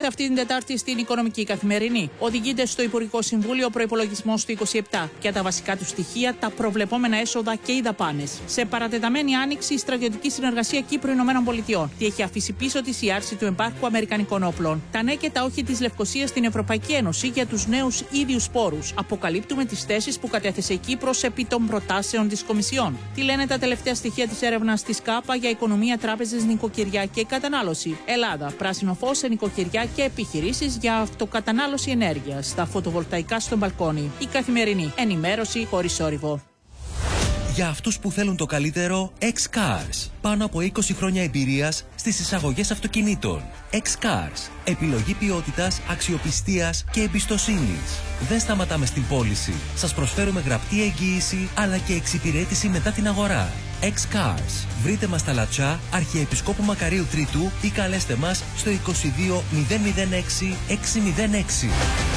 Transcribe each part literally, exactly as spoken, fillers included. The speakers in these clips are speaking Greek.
αυτή την Τετάρτη στην Οικονομική Καθημερινή. Οδηγείται στο Υπουργικό Συμβούλιο ο προϋπολογισμός του είκοσι επτά και τα βασικά του στοιχεία, τα προβλεπόμενα έσοδα και οι δαπάνες. Σε παρατεταμένη άνοιξη, η στρατιωτική συνεργασία Κύπρου-ΗΠΑ. Τι έχει αφήσει πίσω της η άρση του εμπάρκου αμερικανικών όπλων. Τα ναι και τα όχι της Λευκωσίας στην Ευρωπαϊκή Ένωση για τους νέους ίδιους πόρους. Αποκαλύπτουμε τις θέσεις που κατέθεσε η Κύπρος επί των προτάσεων της Κομισιόν. Τι λένε τα τελευταία στοιχεία της έρευνας της ΚΑΠΑ για οικονομία, τράπεζες, νοικοκυριά και κατανάλωση. Ελλάδα, πράσινο φως σε νοικοκυριά και επιχειρήσεις για αυτοκατανάλωση ενέργειας. Στα φωτοβολταϊκά στο μπαλκόνι. Η Καθημερινή. Ενημέρωση χωρίς θόρυβο. Για αυτούς που θέλουν το καλύτερο, X-Cars. Πάνω από είκοσι χρόνια εμπειρίας στις εισαγωγές αυτοκινήτων. X-Cars. Επιλογή ποιότητας, αξιοπιστίας και εμπιστοσύνης. Δεν σταματάμε στην πώληση. Σας προσφέρουμε γραπτή εγγύηση αλλά και εξυπηρέτηση μετά την αγορά. X-Cars. Βρείτε μας στα Λατσά, Αρχιεπισκόπου Μακαρίου Τρίτου ή καλέστε μας στο είκοσι δύο μηδέν μηδέν έξι έξι μηδέν έξι.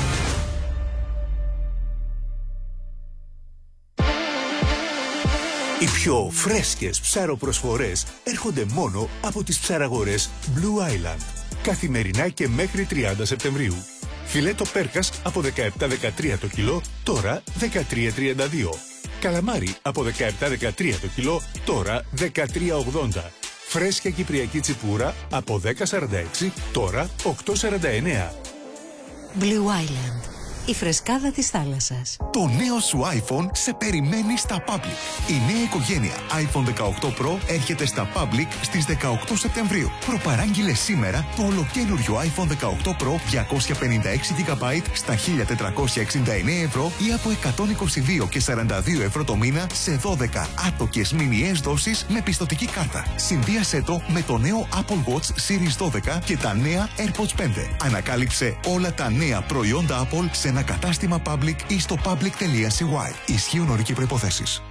Οι πιο φρέσκες ψαροπροσφορές έρχονται μόνο από τις ψαραγορές Blue Island. Καθημερινά και μέχρι τριάντα Σεπτεμβρίου. Φιλέτο πέρκας από δεκαεπτά δεκατρία το κιλό, τώρα δεκατρία τριάντα δύο. Καλαμάρι από δεκαεπτά δεκατρία το κιλό, τώρα δεκατρία ογδόντα. Φρέσκια κυπριακή τσιπούρα από δέκα σαράντα έξι, τώρα οκτώ σαράντα εννέα. Blue Island. Η φρεσκάδα της θάλασσας. Το νέο σου iPhone σε περιμένει στα Public. Η νέα οικογένεια iPhone δεκαοκτώ Pro έρχεται στα Public στις δεκαοκτώ Σεπτεμβρίου. Προπαράγγειλε σήμερα το ολοκένουργιο iPhone δεκαοκτώ Pro διακόσια πενήντα έξι τζι μπι στα χίλια τετρακόσια εξήντα εννέα ευρώ ή από εκατόν είκοσι δύο και σαράντα δύο ευρώ το μήνα σε δώδεκα άτοκες μηνιαίες δόσεις με πιστωτική κάρτα. Συνδύασέ το με το νέο Apple Watch Series δώδεκα και τα νέα AirPods πέντε. Ανακάλυψε όλα τα νέα προϊόντα Apple σε ένα κατάστημα Public ή στο public τελεία σι γουάι. Ισχύουν όρικοι προϋποθέσεις.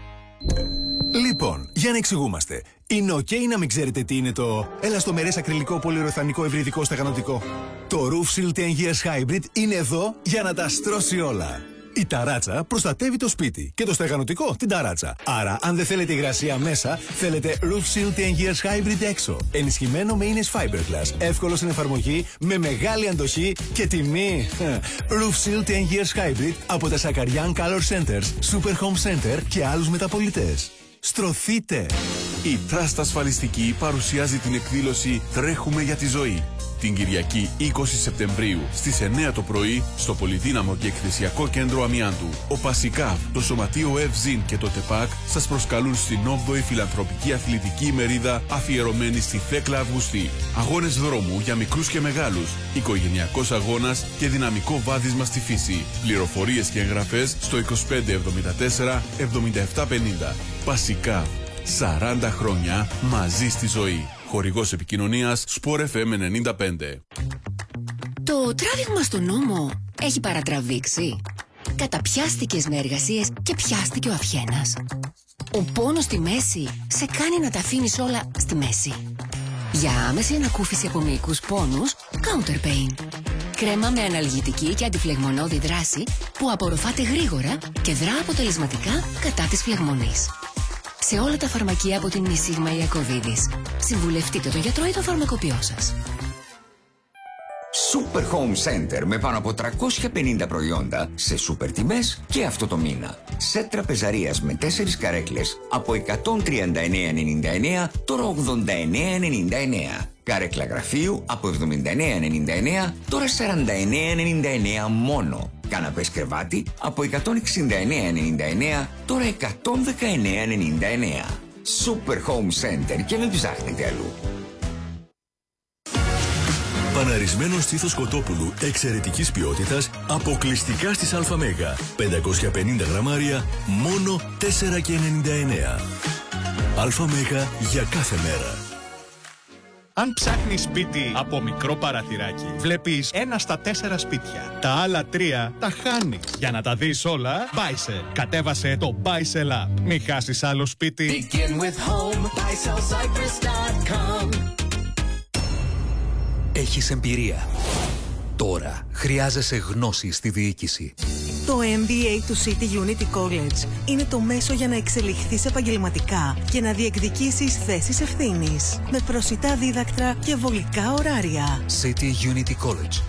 Λοιπόν, για να εξηγούμαστε. Είναι ok να μην ξέρετε τι είναι το ελαστομερές ακριλικό πολυουρεθανικό ευρυδικό στεγανοτικό. Το Roof Seal ten years Hybrid είναι εδώ για να τα στρώσει όλα. Η ταράτσα προστατεύει το σπίτι και το στεγανοτικό την ταράτσα. Άρα, αν δεν θέλετε υγρασία μέσα, θέλετε Roof Seal ten years Hybrid έξω. Ενισχυμένο με ίνες fiberglass, εύκολο στην εφαρμογή, με μεγάλη αντοχή και τιμή. Roof Seal ten years Hybrid από τα Σακαριάν Color Centers, Super Home Center και άλλους μεταπωλητές. Στρωθείτε! Η Trust Ασφαλιστική παρουσιάζει την εκδήλωση «Τρέχουμε για τη ζωή». Την Κυριακή είκοσι Σεπτεμβρίου στις εννέα το πρωί στο πολυδύναμο και εκθεσιακό κέντρο Αμιάντου. Ο Πασικάβ, το Σωματείο ΕΒΖΙΝ και το ΤΕΠΑΚ σας προσκαλούν στην όγδοη φιλανθρωπική αθλητική ημερίδα αφιερωμένη στη Θέκλα Αυγουστή. Αγώνες δρόμου για μικρούς και μεγάλους, οικογενειακός αγώνας και δυναμικό βάδισμα στη φύση. Πληροφορίες και εγγραφές στο είκοσι πέντε εβδομήντα τέσσερα εβδομήντα επτά πενήντα. Πασικάβ, σαράντα χρόνια μαζί στη ζωή. Χορηγός επικοινωνίας Sport εφ εμ ενενήντα πέντε. Το τράβηγμα στον νόμο έχει παρατραβήξει. Καταπιάστηκες με εργασίες και πιάστηκε ο αυχένας. Ο πόνος στη μέση σε κάνει να τα αφήνεις όλα στη μέση. Για άμεση ανακούφιση από μυϊκούς πόνους, Counter Pain. Κρέμα με αναλγητική και αντιφλεγμονώδη δράση που απορροφάται γρήγορα και δρά αποτελεσματικά κατά της φλεγμονής. Σε όλα τα φαρμακεία από την Νησίγμα Ιακωβίδης. Συμβουλευτείτε τον γιατρό ή τον φαρμακοποιό σας. Super Home Center με πάνω από τριακόσια πενήντα προϊόντα σε σούπερ τιμές και αυτό το μήνα. Σετ τραπεζαρίας με τέσσερις καρέκλες από εκατόν τριάντα εννέα ενενήντα εννέα, τώρα ογδόντα εννέα ενενήντα εννέα. Καρέκλα γραφείου από εβδομήντα εννέα ενενήντα εννέα, τώρα σαράντα εννέα ενενήντα εννέα μόνο. Καναπές κρεβάτι από εκατόν εξήντα εννέα ενενήντα εννέα, τώρα εκατόν δεκαεννέα ενενήντα εννέα. Super Home Center και μην ψάχνετε αλλού. Παναρισμένο στήθος κοτόπουλου εξαιρετικής ποιότητας αποκλειστικά στις ΑΜ. πεντακόσια πενήντα γραμμάρια, μόνο τέσσερα και ενενήντα εννέα. ΑΜ για κάθε μέρα. Αν ψάχνεις σπίτι από μικρό παραθυράκι, βλέπεις ένα στα τέσσερα σπίτια. Τα άλλα τρία τα χάνεις. Για να τα δεις όλα, Buysell. Κατέβασε το Buysell App. Μην χάσεις άλλο σπίτι. Begin with home, buy sell cyprus dot com. Έχεις εμπειρία. Τώρα χρειάζεσαι γνώση στη διοίκηση. Το εμ μπι έι του City Unity College είναι το μέσο για να εξελιχθείς επαγγελματικά και να διεκδικήσεις θέσεις ευθύνης. Με προσιτά δίδακτρα και βολικά ωράρια. City Unity College.